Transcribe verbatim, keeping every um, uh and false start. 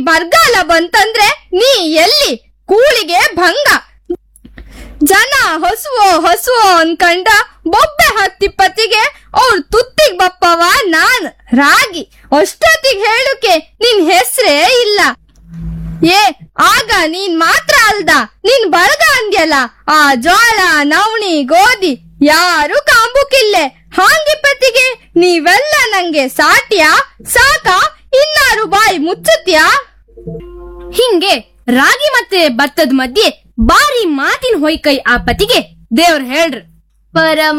ಮರ್ಗಾಲ ಬಂತಂದ್ರೆ ನೀ ಎಲ್ಲಿ ಕೂಳಿಗೆ ಭಂಗ. ಜನ ಹೊಸುವೋ ಹೊಸುವೋ ಅನ್ಕಂಡ ಬೊಬ್ಬೆ ಹತ್ತಿ ಪತಿಗೆ ಅವ್ರ ತುತ್ತಿಗ್ ಬಪ್ಪವ ನಾನ್ ರಾಗಿ. ಅಷ್ಟೊತ್ತಿಗೆ ಹೇಳುಕೆ ನಿನ್ ಹೆಸ್ರೇ ಇಲ್ಲ. ಏ ಆಗ ನೀನ್ ಮಾತ್ರ ಅಲ್ದ ನಿನ್ ಬಳಗ ಅಂದ್ಯಲ್ಲ, ಆ ಜೋಳ ನವಣಿ ಗೋಧಿ ಯಾರು ಕಾಂಬುಕಿಲ್ಲೆ. ಹಾಂಗಿಪತಿಗೆ ನೀವೆಲ್ಲ ನಂಗೆ ಸಾಟ್ಯಾ ಸಾಕ ಇನ್ನಾರು ಬಾಯಿ ಮುಚ್ಚುತ್ಯಾ? ಹಿಂಗೆ ರಾಗಿ ಮತ್ತೆ ಭತ್ತದ ಮಧ್ಯೆ ಬಾರಿ ಮಾತಿನ ಹೊಯ್ಕೈ ಆ ಪತಿಗೆ ದೇವ್ರ ಹೇಳ್ರಿ, ಪರಮ